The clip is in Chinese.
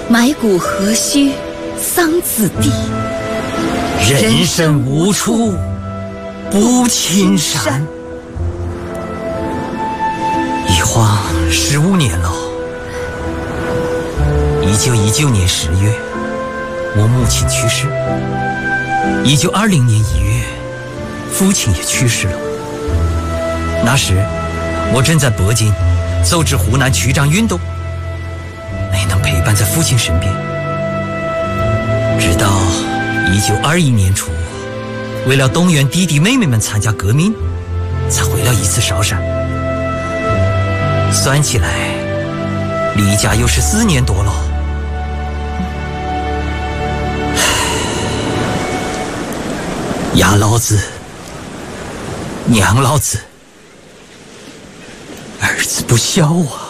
埋骨何须桑梓地， 人生无处不青山。一晃15年了。1919年10月，我母亲去世。1920年1月，父亲也去世了。那时我正在北京组织湖南区长运动，没能陪伴在父亲身边。直到1921年初，为了动员弟弟妹妹们参加革命，才回了一次韶山。算起来，离家又14年多了。养老子，娘老子，儿子不孝啊！